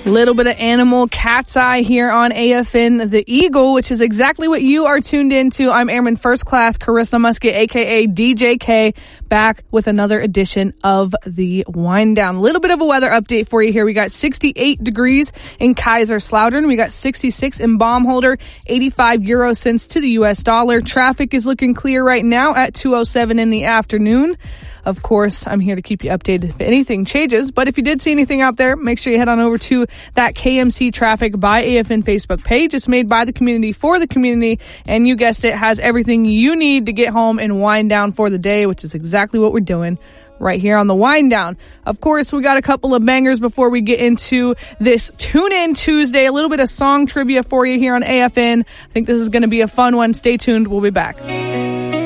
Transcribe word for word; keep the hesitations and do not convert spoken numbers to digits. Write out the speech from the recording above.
Little bit of Animal, Cat's Eye here on A F N The Eagle, which is exactly what you are tuned into. I'm Airman First Class Carissa Musket, a k a. D J K, back with another edition of the Wind Down. A little bit of a weather update for you here. We got sixty-eight degrees in Kaiserslautern. We got sixty-six in Baumholder, eighty-five euro cents to the U S dollar. Traffic is looking clear right now at two oh seven in the afternoon. Of course, I'm here to keep you updated if anything changes. But if you did see anything out there, make sure you head on over to that K M C Traffic by A F N Facebook page. It's made by the community for the community. And you guessed it, has everything you need to get home and wind down for the day, which is exactly what we're doing right here on the Wind Down. Of course, we got a couple of bangers before we get into this Tune In Tuesday. A little bit of song trivia for you here on A F N. I think this is going to be a fun one. Stay tuned. We'll be back.